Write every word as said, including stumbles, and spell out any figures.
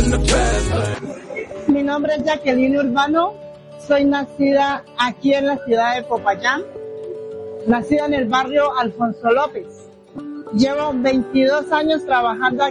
Mi nombre es Jacqueline Urbano, soy nacida aquí en la ciudad de Popayán, nacida en el barrio Alfonso López. Llevo veintidós años trabajando aquí.